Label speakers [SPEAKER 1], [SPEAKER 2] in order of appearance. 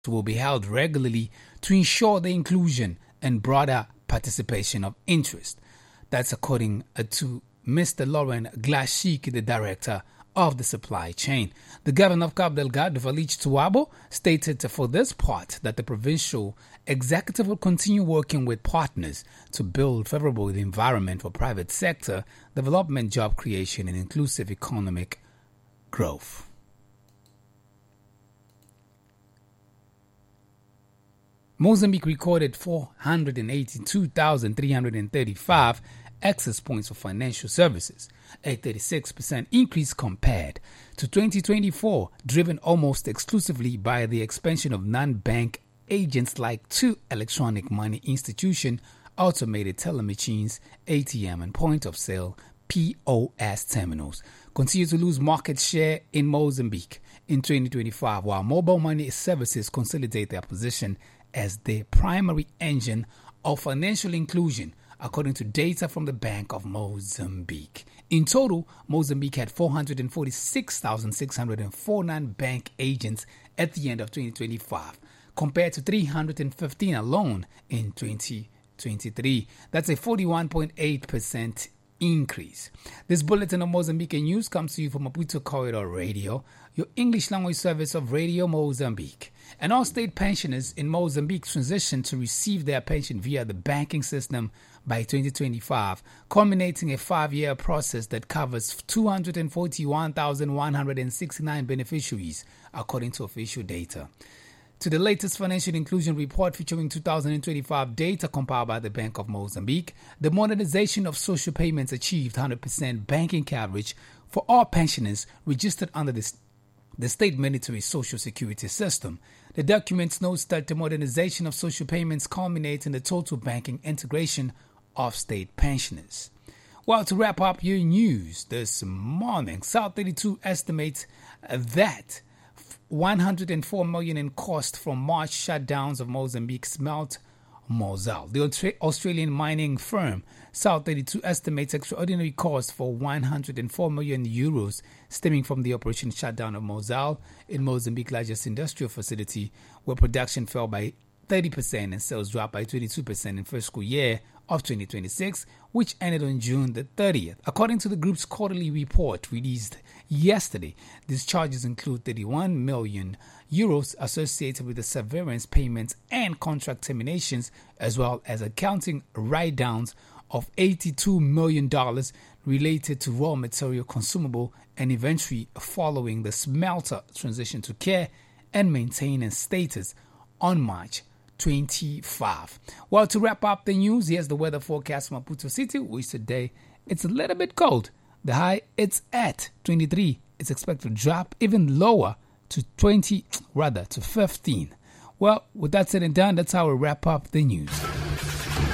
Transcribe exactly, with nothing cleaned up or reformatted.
[SPEAKER 1] will be held regularly to ensure the inclusion and broader participation of interest. That's according to Mister Lauren Glashik, the director of the supply chain. The governor of Cabo Delgado, Valich Tuabo, stated for this part that the provincial executive will continue working with partners to build favorable environment for private sector development, job creation, and inclusive economic growth. Mozambique recorded four hundred eighty-two thousand three hundred thirty-five access points for financial services, a thirty-six percent increase compared to twenty twenty-four, driven almost exclusively by the expansion of non-bank agents like two electronic money institution, automated teller machines, A T M and point-of-sale P O S terminals. Continue to lose market share in Mozambique in twenty twenty-five, while mobile money services consolidate their position as the primary engine of financial inclusion, according to data from the Bank of Mozambique. In total, Mozambique had four hundred forty-six thousand six hundred four non-bank agents at the end of twenty twenty-five, compared to three hundred fifteen alone in twenty twenty-three. That's a forty-one point eight percent increase. This bulletin of Mozambique news comes to you from Maputo Corridor Radio, your English language service of Radio Mozambique. And all state pensioners in Mozambique transition to receive their pension via the banking system by twenty twenty-five, culminating a five-year process that covers two hundred forty-one thousand one hundred sixty-nine beneficiaries, according to official data. To the latest financial inclusion report featuring two thousand twenty-five data compiled by the Bank of Mozambique, the modernization of social payments achieved one hundred percent banking coverage for all pensioners registered under the, the state mandatory social security system. The document notes that the modernization of social payments culminates in the total banking integration of state pensioners. Well, to wrap up your news this morning, South thirty-two estimates that one hundred four million dollars in cost from March shutdowns of Mozambique smelt Mozal. The Australian mining firm South thirty-two estimates extraordinary cost for one hundred four million euros stemming from the operation shutdown of Mozal in Mozambique's largest industrial facility, where production fell by thirty percent and sales dropped by twenty-two percent in first school year of twenty twenty-six, which ended on June the thirtieth. According to the group's quarterly report released yesterday, these charges include thirty-one million euros associated with the severance payments and contract terminations, as well as accounting write-downs of eighty-two million dollars related to raw material, consumable, and inventory following the smelter transition to care and maintenance status on March twenty-fifth. Well, to wrap up the news, here's the weather forecast from Maputo City, which today it's a little bit cold. The high, it's at twenty-three. It's expected to drop even lower to twenty, rather to fifteen. Well, with that said and done, that's how we wrap up the news.